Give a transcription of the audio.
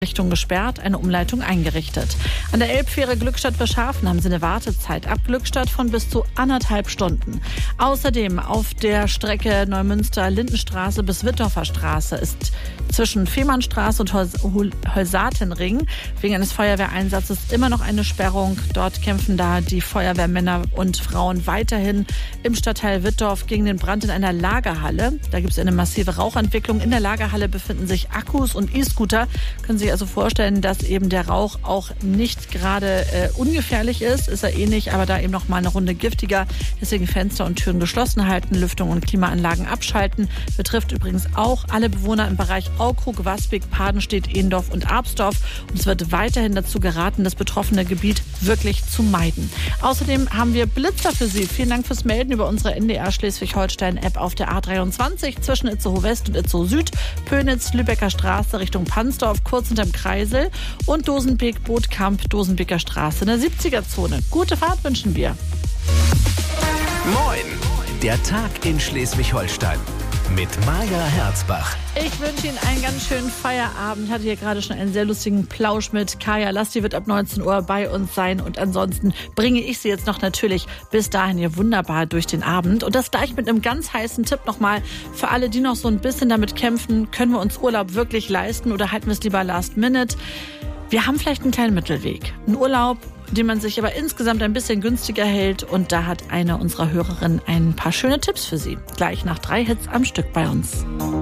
Richtung gesperrt, eine Umleitung eingerichtet. An der Elbfähre Glückstadt-Verschafen haben sie eine Wartezeit ab Glückstadt von bis zu 1,5 Stunden. Außerdem auf der Strecke Neumünster-Lindenstraße bis Wittorfer Straße ist zwischen Fehmarnstraße und Holsatenring wegen eines Feuerwehreinsatzes immer noch eine Sperrung. Dort kämpfen da die Feuerwehrmänner und Frauen weiterhin im Stadtteil Wittorf gegen den Brand in einer Lagerhalle. Da gibt es eine massive Rauchentwicklung. In der Lagerhalle befinden sich Akkus und E-Scooter. Können Sie sich also vorstellen, dass eben der Rauch auch nicht gerade ungefährlich ist. Ist er eh nicht, aber da eben noch mal eine Runde giftiger. Deswegen Fenster und Türen geschlossen halten, Lüftung und Klimaanlagen abschalten. Betrifft übrigens auch alle Bewohner im Bereich Aukrug, Waspik, Padenstedt, Ehendorf und Arpsdorf. Und es wird weiterhin dazu geraten, das betroffene Gebiet wirklich zu meiden. Außerdem haben wir Blitzer für Sie. Vielen Dank fürs Melden über unsere NDR Schleswig-Holstein-App auf der A23 zwischen Itzehoe West und Itzehoe Süd, Pönitz, Lübecker Straße Richtung Pansdorf, kurz hinterm Kreisel und Dosenbeek, Bootkamp, Dosenbeker Straße in der 70er-Zone. Gute Fahrt wünschen wir. Moin, der Tag in Schleswig-Holstein mit Maja Herzbach. Ich wünsche Ihnen einen ganz schönen Feierabend. Ich hatte hier gerade schon einen sehr lustigen Plausch mit Kaya Lasti, wird ab 19 Uhr bei uns sein. Und ansonsten bringe ich Sie jetzt noch natürlich bis dahin hier wunderbar durch den Abend. Und das gleich mit einem ganz heißen Tipp nochmal für alle, die noch so ein bisschen damit kämpfen, können wir uns Urlaub wirklich leisten oder halten wir es lieber last minute? Wir haben vielleicht einen kleinen Mittelweg. Einen Urlaub, den man sich aber insgesamt ein bisschen günstiger hält. Und da hat eine unserer Hörerinnen ein paar schöne Tipps für Sie. Gleich nach 3 Hits am Stück bei uns.